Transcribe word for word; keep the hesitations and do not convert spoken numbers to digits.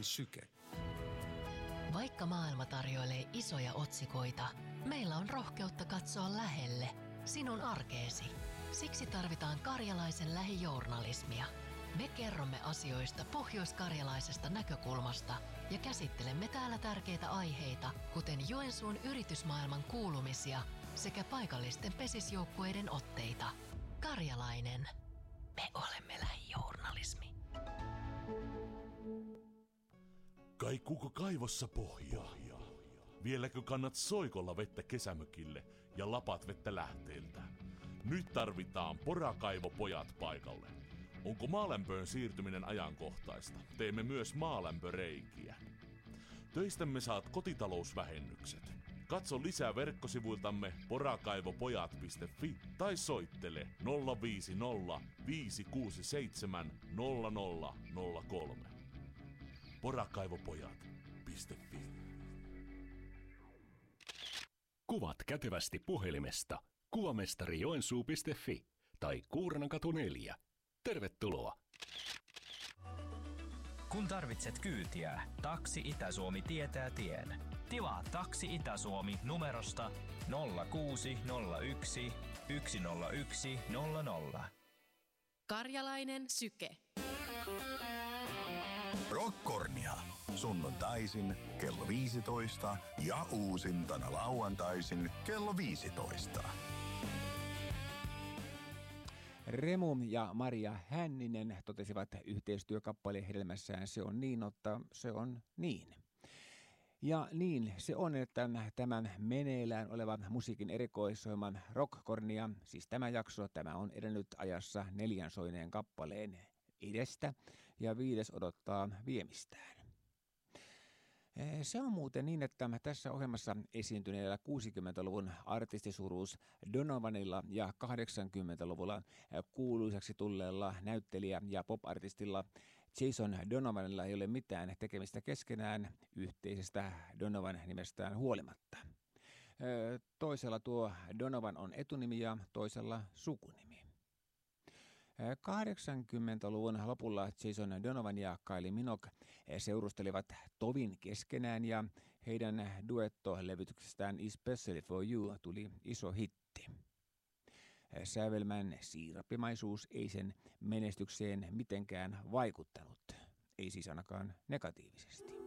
Karjalainen syke. Vaikka maailma tarjoilee isoja otsikoita, meillä on rohkeutta katsoa lähelle, sinun arkeesi. Siksi tarvitaan karjalaisen lähijournalismia. Me kerromme asioista pohjoiskarjalaisesta näkökulmasta ja käsittelemme täällä tärkeitä aiheita, kuten Joensuun yritysmaailman kuulumisia sekä paikallisten pesisjoukkueiden otteita. Karjalainen. Me olemme lähijournalismi. Kaikuuko kaivossa pohjaa? Vieläkö kannat soikolla vettä kesämökille ja lapat vettä lähteeltä? Nyt tarvitaan porakaivopojat paikalle. Onko maalämpöön siirtyminen ajankohtaista? Teemme myös maalämpöreikiä. Töistämme saat kotitalousvähennykset. Katso lisää verkkosivuiltamme porakaivopojat piste fi tai soittele nolla viisi nolla viisi kuusi seitsemän nolla nolla nolla kolme. porakaivopojat piste fi. Kuvat kätevästi puhelimesta kuvamestari joensuu piste fi tai Kuurnankatu neljä. Tervetuloa! Kun tarvitset kyytiä, Taksi Itä-Suomi tietää tien. Tilaa Taksi Itä-Suomi numerosta nolla kuusi nolla yksi yksi nolla yksi nolla nolla. Karjalainen syke. Rockornia. Sunnuntaisin kello viisitoista ja uusintana lauantaisin kello viisitoista. Remu ja Maria Hänninen totesivat yhteistyökappaleen hedelmässään Se on niin, että se on niin. Ja niin se on, että tämän meneillään olevan musiikin erikoisoiman Rockornia, siis tämä jakso, tämä on edennyt ajassa neljän soineen kappaleen edestä ja viides odottaa viemistään. Se on muuten niin, että tässä ohjelmassa esiintyneellä kuusikymmentäluvun artistisuruus Donovanilla ja kahdeksankymmentäluvulla kuuluisaksi tulleella näyttelijä- ja pop-artistilla Jason Donovanilla ei ole mitään tekemistä keskenään yhteisestä Donovan nimestään huolimatta. Toisella tuo Donovan on etunimi ja toisella sukunimi. kahdeksankymmentäluvun lopulla Jason Donovan ja Kylie Minogue seurustelivat tovin keskenään ja heidän duetto-levytyksestään Especially for You tuli iso hitti. Sävelmän siirappimaisuus ei sen menestykseen mitenkään vaikuttanut, ei siis ainakaan negatiivisesti.